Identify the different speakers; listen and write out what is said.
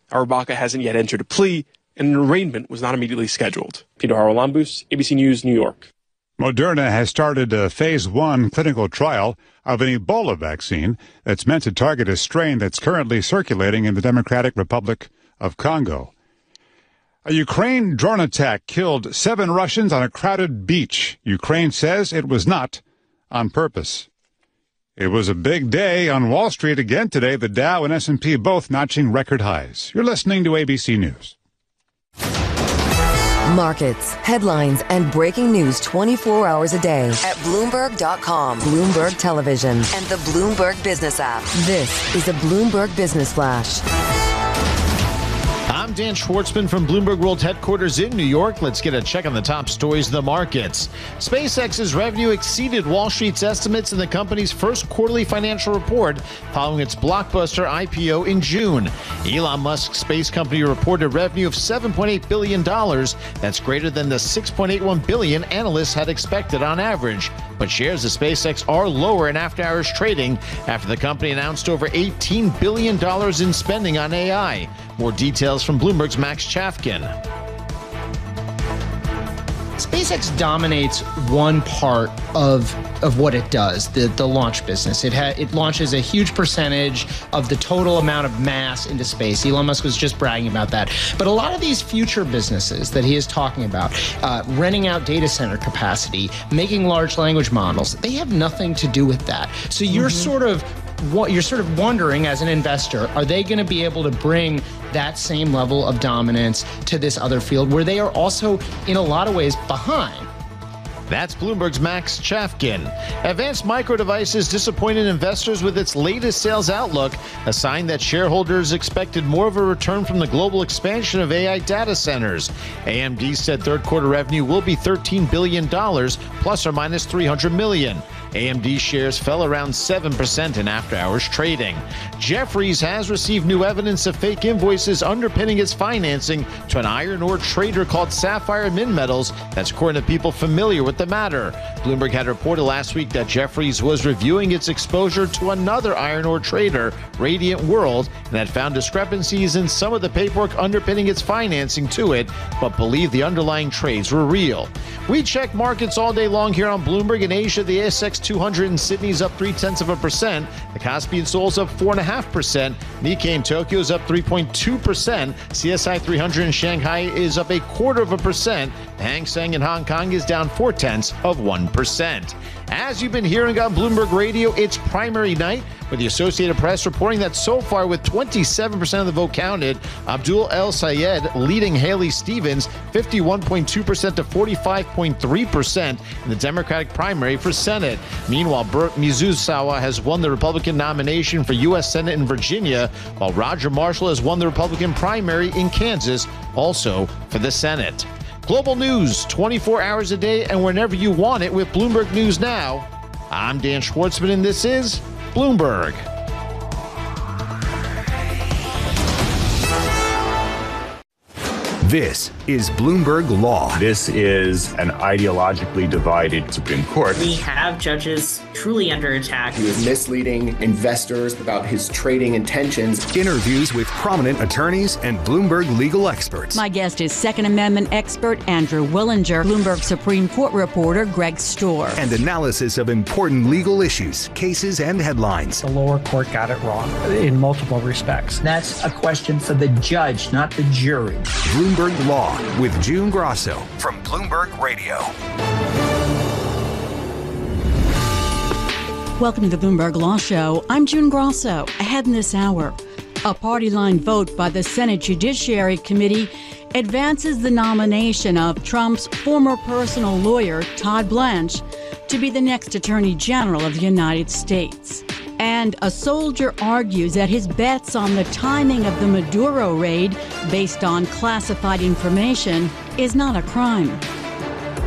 Speaker 1: Arabaka hasn't yet entered a plea, and an arraignment was not immediately scheduled. Peter Haralambous, ABC News, New York.
Speaker 2: Moderna has started a phase 1 clinical trial of an Ebola vaccine that's meant to target a strain that's currently circulating in the Democratic Republic of Congo. A Ukraine drone attack killed 7 Russians on a crowded beach. Ukraine says it was not on purpose. It was a big day on Wall Street again today, the Dow and S&P both notching record highs. You're listening to ABC News.
Speaker 3: Markets, headlines, and breaking news 24 hours a day at Bloomberg.com, Bloomberg Television, and the Bloomberg Business app. This is a Bloomberg Business Flash.
Speaker 4: I'm Dan Schwartzman from Bloomberg World Headquarters in New York. Let's get a check on the top stories of the markets. SpaceX's revenue exceeded Wall Street's estimates in the company's first quarterly financial report following its blockbuster IPO in June. Elon Musk's space company reported revenue of $7.8 billion. That's greater than the $6.81 billion analysts had expected on average. But shares of SpaceX are lower in after-hours trading after the company announced over $18 billion in spending on AI. More details from Bloomberg's Max Chafkin.
Speaker 5: SpaceX dominates one part of what it does, the launch business. It launches a huge percentage of the total amount of mass into space. Elon Musk was just bragging about that. But a lot of these future businesses that he is talking about, renting out data center capacity, making large language models, they have nothing to do with that. So you're sort of wondering as an investor, are they going to be able to bring that same level of dominance to this other field where they are also in a lot of ways behind?
Speaker 4: That's Bloomberg's Max Chafkin. Advanced Micro Devices disappointed investors with its latest sales outlook, a sign that shareholders expected more of a return from the global expansion of AI data centers. AMD said third quarter revenue will be $13 billion, plus or minus $300 million. AMD shares fell around 7% in after-hours trading. Jefferies has received new evidence of fake invoices underpinning its financing to an iron ore trader called Sapphire Minmetals. That's according to people familiar with the matter. Bloomberg had reported last week that Jefferies was reviewing its exposure to another iron ore trader, Radiant World, and had found discrepancies in some of the paperwork underpinning its financing to it, but believed the underlying trades were real. We check markets all day long here on Bloomberg. In Asia, the ASX 200 in Sydney is up 0.3%. The Kospi in Seoul is up 4.5%. Nikkei in Tokyo is up 3.2%. CSI 300 in Shanghai is up 0.25%. The Hang Seng in Hong Kong is down 0.4%. As you've been hearing on Bloomberg Radio, it's primary night, with the Associated Press reporting that so far, with 27% of the vote counted, Abdul El Sayed leading Haley Stevens 51.2% to 45.3% in the Democratic primary for Senate. Meanwhile, Burt Mizusawa has won the Republican nomination for U.S. Senate in Virginia, while Roger Marshall has won the Republican primary in Kansas, also for the Senate. Global news 24 hours a day and whenever you want it with Bloomberg News Now. I'm Dan Schwartzman, and this is Bloomberg.
Speaker 6: This is Bloomberg Law.
Speaker 7: This is an ideologically divided Supreme Court.
Speaker 8: We have judges truly under attack.
Speaker 9: He was misleading investors about his trading intentions.
Speaker 6: Interviews with prominent attorneys and Bloomberg legal experts.
Speaker 10: My guest is Second Amendment expert Andrew Willinger, Bloomberg Supreme Court reporter Greg Storr.
Speaker 6: And analysis of important legal issues, cases, and headlines.
Speaker 11: The lower court got it wrong in multiple respects.
Speaker 12: That's a question for the judge, not the jury.
Speaker 6: Bloomberg Law with June Grosso from Bloomberg Radio.
Speaker 10: Welcome to the Bloomberg Law Show. I'm June Grosso. Ahead in this hour, a party line vote by the Senate Judiciary Committee advances the nomination of Trump's former personal lawyer, Todd Blanche, to be the next Attorney General of the United States. And a soldier argues that his bets on the timing of the Maduro raid, based on classified information, is not a crime.